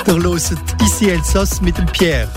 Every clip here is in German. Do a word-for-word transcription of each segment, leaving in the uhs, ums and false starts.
Ihr hört «Ici Elsass» mit dem Pierre.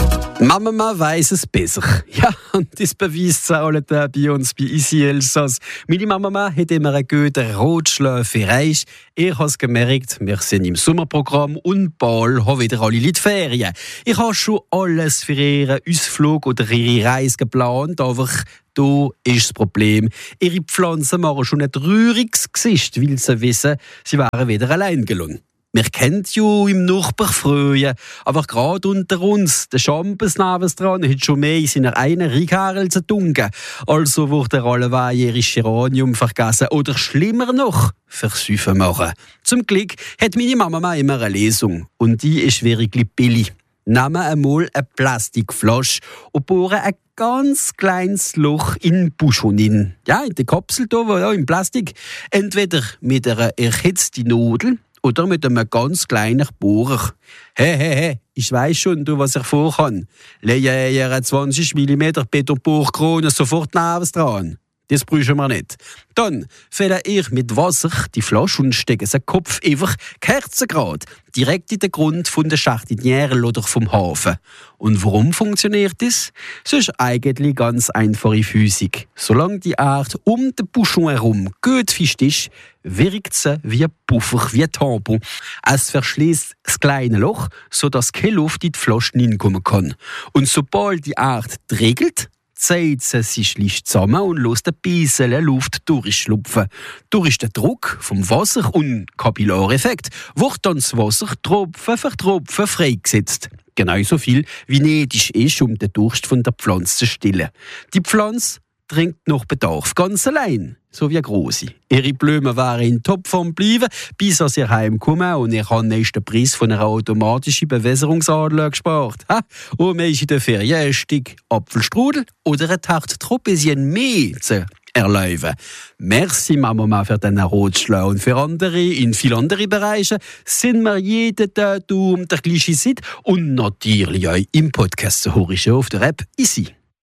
Mama weiss es besser. Ja, und das beweist es auch bei uns bei «Ici Elsass». Meine Mama hat immer einen guten Rotschläferei. Ihr habt es gemerkt, wir sind im Sommerprogramm und bald haben wieder alle Leute Ferien. Ich habe schon alles für ihren Ausflug oder ihre Reise geplant, aber da ist das Problem. Ihre Pflanzen machen schon ein trauriges Gesicht, weil sie wissen, sie wären wieder allein gelungen. Wir kennen ja im Nachbarfrühen, aber gerade unter uns, der Champes nebendran hat schon mehr in seiner einen Reinkehrl zu tunken. Also wurde er alleweil ihr Geranium vergessen oder schlimmer noch, versäufen machen. Zum Glück hat meine Mama immer eine Lesung und die ist wirklich billig. Nehmen einmal eine Plastikflasche und bohren ein ganz kleines Loch in den Busch hinein. Ja, in die Kapsel da, ja, im Plastik. Entweder mit einer erhitzten Nadel oder mit einem ganz kleinen Bohrer. Hey, hey, hey, ich weiss schon, du, was ich vorhabe. Lege ihr zwanzig Millimeter Betonbohrkrone sofort nebendran. Das brauchen wir nicht. Dann fülle ich mit Wasser die Flasche und stecke den Kopf einfach kerzengerade direkt in den Grund von der Schachtinierl oder vom Hafen. Und warum funktioniert das? Es ist eigentlich ganz einfache Physik. Solange die Erde um den Buschon herum gut fest ist, wirkt sie wie ein Puffer, wie ein Tampon. Es verschließt das kleine Loch, sodass keine Luft in die Flasche hineinkommen kann. Und sobald die Erde regelt, zieht sie sich leicht zusammen und lässt ein bisschen Luft durchschlupfen. Durch den Druck vom Wasser und Kapillareffekt wird dann das Wasser Tropfen für Tropfen freigesetzt. Genauso viel wie nötig ist, um den Durst von der Pflanze zu stillen. Die Pflanze trinkt nach Bedarf, ganz allein, so wie eine grosse. Ihre Blumen wären in Topform bleiben, bis sie heimkommen und ich habe den Preis von einer automatischen Bewässerungsanlage gespart. Ha? Und man ist in der Ferien ein Stück Apfelstrudel oder ein Tarte Tropezien mehr zu erlauben. Merci Mama für diesen Ratschlag. Und für andere, in vielen anderen Bereichen, sind wir jeden Tag um der gleichen Zeit und natürlich auch im Podcast zu hören auf der App «Ici».